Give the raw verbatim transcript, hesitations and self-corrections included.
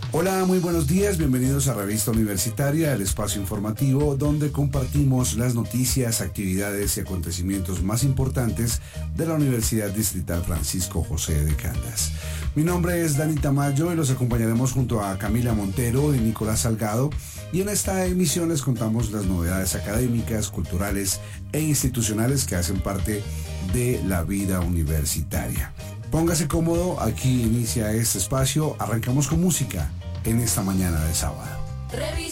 Hola, muy buenos días, bienvenidos a Revista Universitaria, el espacio informativo donde compartimos las noticias, actividades y acontecimientos más importantes de la Universidad Distrital Francisco José de Caldas. Mi nombre es Dani Tamayo y los acompañaremos junto a Camila Montero y Nicolás Salgado, y en esta emisión les contamos las novedades académicas, culturales e institucionales que hacen parte de la vida universitaria. Póngase cómodo, aquí inicia este espacio, arrancamos con música en esta mañana de sábado.